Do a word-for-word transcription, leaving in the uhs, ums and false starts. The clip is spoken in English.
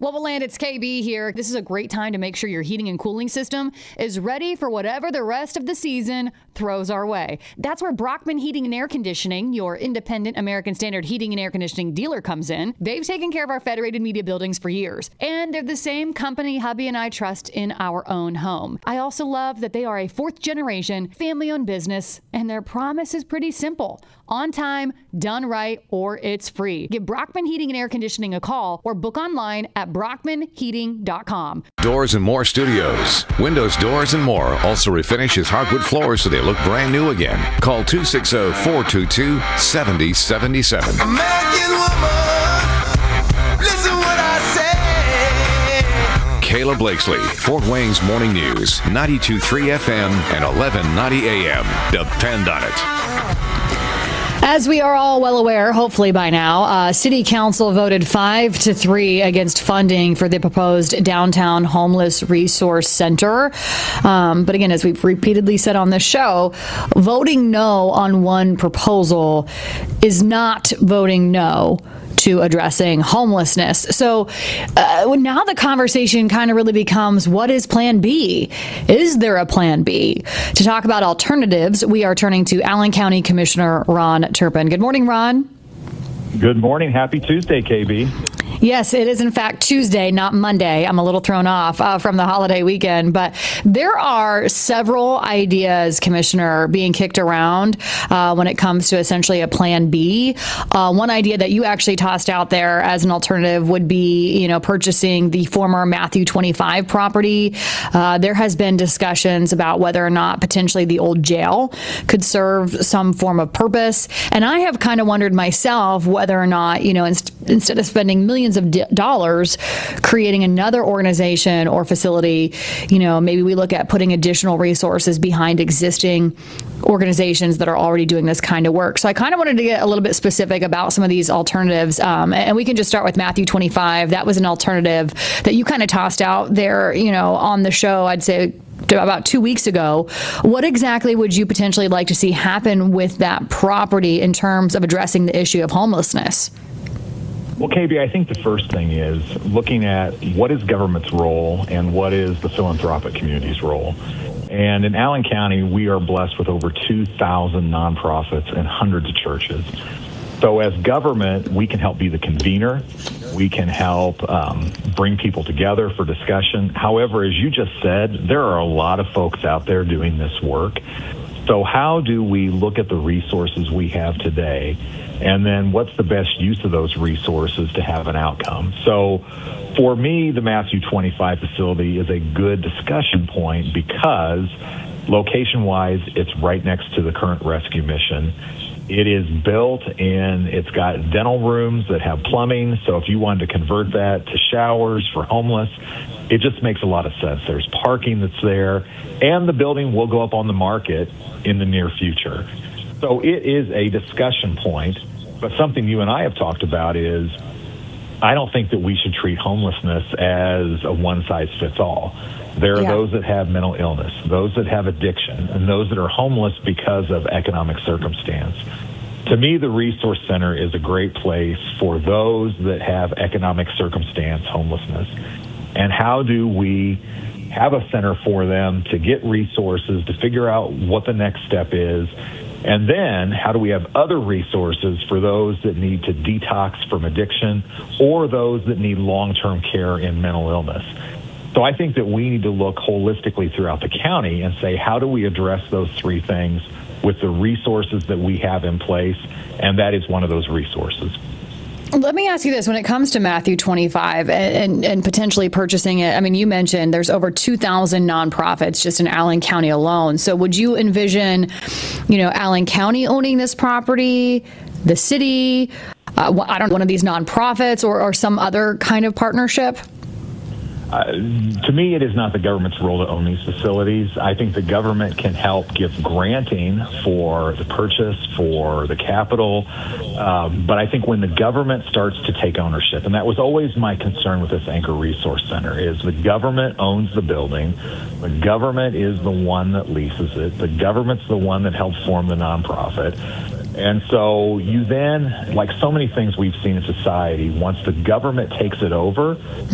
Wobaland, it's K B here. This is a great time to make sure your heating and cooling system is ready for whatever the rest of the season throws our way. That's where Brockman Heating and Air Conditioning, your independent American Standard heating and air conditioning dealer, comes in. They've taken care of our Federated Media buildings for years, and they're the same company hubby and I trust in our own home. I also love that they are a fourth generation family-owned business, and their promise is pretty simple: on time, done right, or it's free. Give Brockman Heating and Air Conditioning a call or book online at brockman heating dot com. Doors and More Studios. Windows, doors, and more also refinish his hardwood floors so they look brand new again. Call two six zero, four two two, seven zero seven seven. American woman, listen what I say. Kayla Blakesley, Fort Wayne's Morning News, ninety-two point three F M and eleven ninety A M. Depend on it. As we are all well aware, hopefully by now, uh, City Council voted five to three against funding for the proposed downtown homeless resource center. Um, but again, as we've repeatedly said on this show, voting no on one proposal is not voting no to addressing homelessness. So uh, now the conversation kind of really becomes, what is Plan B? Is there a Plan B? To talk about alternatives, we are turning to Allen County Commissioner Ron Turpin. Good morning, Ron. Good morning. Happy Tuesday, K B. Yes, it is in fact Tuesday, not Monday. I'm a little thrown off uh, from the holiday weekend, but there are several ideas, Commissioner, being kicked around uh, when it comes to essentially a Plan B. Uh, one idea that you actually tossed out there as an alternative would be, you know, purchasing the former Matthew twenty-five property. Uh, there has been discussions about whether or not potentially the old jail could serve some form of purpose. And I have kind of wondered myself whether or not, you know, inst- instead of spending millions of d- dollars creating another organization or facility, you know, maybe we look at putting additional resources behind existing organizations that are already doing this kind of work. So I kind of wanted to get a little bit specific about some of these alternatives. Um, and we can just start with Matthew twenty-five. That was an alternative that you kind of tossed out there, you know, on the show, I'd say about two weeks ago. What exactly would you potentially like to see happen with that property in terms of addressing the issue of homelessness? Well, K B, I think the first thing is looking at what is government's role and what is the philanthropic community's role. And in Allen County, we are blessed with over two thousand nonprofits and hundreds of churches. So as government, we can help be the convener. We can help um, bring people together for discussion. However, as you just said, there are a lot of folks out there doing this work. So how do we look at the resources we have today, and then what's the best use of those resources to have an outcome? So for me, the Matthew twenty-five facility is a good discussion point because location-wise, it's right next to the current rescue mission. It is built in, it's got dental rooms that have plumbing, so if you wanted to convert that to showers for homeless, it just makes a lot of sense. There's parking that's there, and the building will go up on the market in the near future. So it is a discussion point, but something you and I have talked about is I don't think that we should treat homelessness as a one-size-fits-all. There are yeah. those that have mental illness, those that have addiction, and those that are homeless because of economic circumstance. To me, the Resource Center is a great place for those that have economic circumstance homelessness. And how do we have a center for them to get resources, to figure out what the next step is, and then how do we have other resources for those that need to detox from addiction or those that need long-term care in mental illness? So I think that we need to look holistically throughout the county and say, how do we address those three things with the resources that we have in place? And that is one of those resources. Let me ask you this. When it comes to Matthew twenty-five and, and, and potentially purchasing it, I mean, you mentioned there's over two thousand nonprofits just in Allen County alone. So would you envision, you know, Allen County owning this property, the city, uh, I don't know, one of these nonprofits or, or some other kind of partnership? Uh, to me, it is not the government's role to own these facilities. I think the government can help give granting for the purchase, for the capital. Um, but I think when the government starts to take ownership, and that was always my concern with this Anchor Resource Center, is the government owns the building. The government is the one that leases it. The government's the one that helps form the nonprofit. And so you then, like so many things we've seen in society, once the government takes it over,